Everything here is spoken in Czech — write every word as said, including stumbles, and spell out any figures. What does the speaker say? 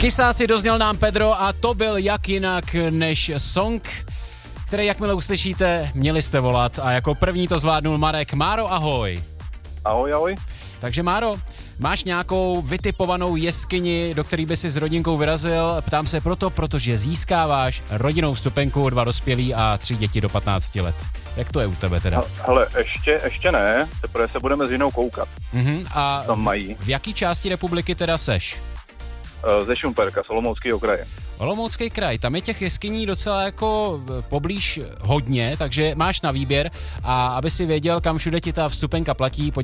Kysáci, dozněl nám Pedro a to byl jak jinak než song, který jakmile uslyšíte, měli jste volat a jako první to zvládnul Marek. Máro, ahoj. Ahoj, ahoj. Takže Máro, máš nějakou vytipovanou jeskyni, do který by si s rodinkou vyrazil? Ptám se proto, protože získáváš rodinnou vstupenku, dva dospělí a tři děti do patnácti let. Jak to je u tebe teda? Hele, ještě, ještě ne, teprve se budeme s jinou koukat. Uh-huh. A tam mají. V jaký části republiky teda seš? Ze Šumperka, z Olomouckého kraje. Olomoucký kraj, tam je těch jeskyní docela jako poblíž hodně, takže máš na výběr a aby si věděl, kam všude ti ta vstupenka platí,